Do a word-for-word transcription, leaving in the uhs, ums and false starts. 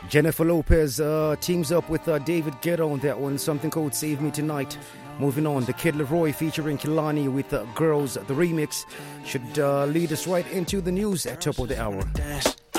Jennifer Lopez uh, teams up with uh, David Guetta on that one, something called Save Me Tonight. Moving on, the Kid Laroi featuring Kehlani with uh, Girls, the remix should uh, lead us right into the news at top of the hour. Dance.